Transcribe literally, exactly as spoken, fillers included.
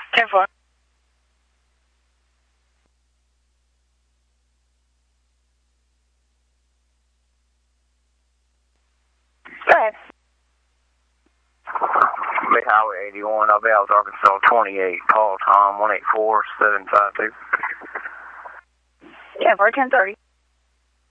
ten four. Go ahead. Mid Highway eighty-one, Alvalis, Arkansas twenty-eight. Call Tom one eight four seven five two. ten four, ten thirty.